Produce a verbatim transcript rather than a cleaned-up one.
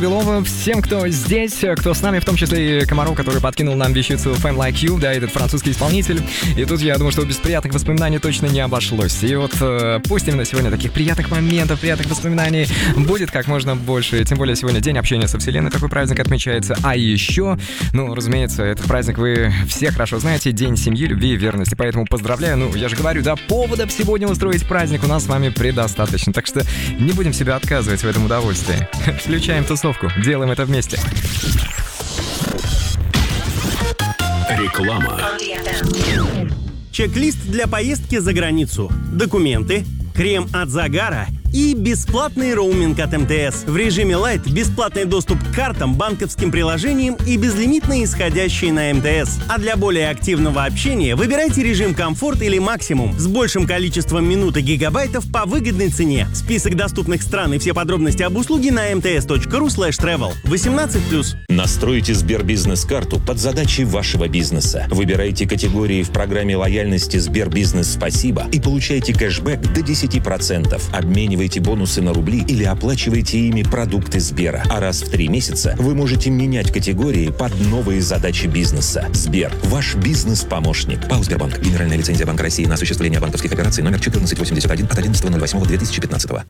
Белова, всем, кто здесь, кто с нами, в том числе и Комаров, который подкинул нам вещицу Femme Like You, да, этот французский исполнитель. И тут я думаю, что без приятных воспоминаний точно не обошлось. И вот э, пусть именно сегодня таких приятных моментов, приятных воспоминаний будет как можно больше. Тем более сегодня день общения со Вселенной, такой праздник отмечается. А еще, ну, разумеется, этот праздник вы все хорошо знаете, день семьи, любви и верности. Поэтому поздравляю, ну, я же говорю, да, поводов сегодня устроить праздник у нас с вами предостаточно. Так что не будем себе отказывать в этом удовольствии. Включаем тусовку. Делаем это вместе. Реклама. Чек-лист для поездки за границу. Документы, крем от загара и бесплатный роуминг от эм тэ эс. В режиме Lite бесплатный доступ к картам, банковским приложениям и безлимитные исходящие на эм тэ эс. А для более активного общения выбирайте режим комфорт или максимум с большим количеством минут и гигабайтов по выгодной цене. Список доступных стран и все подробности об услуге на эм тэ эс точка ру слэш тревел. восемнадцать плюс. Настройте Сбербизнес-карту под задачи вашего бизнеса. Выбирайте категории в программе лояльности Сбербизнес Спасибо и получайте кэшбэк до десять процентов. Обменивайте бонусы на рубли или оплачивайте ими продукты Сбера. А раз в три месяца вы можете менять категории под новые задачи бизнеса. Сбер – ваш бизнес-помощник. ПАО «Сбербанк». Генеральная лицензия Банка России на осуществление банковских операций номер четырнадцать восемьдесят один от одиннадцатого ноль восьмого две тысячи пятнадцатого.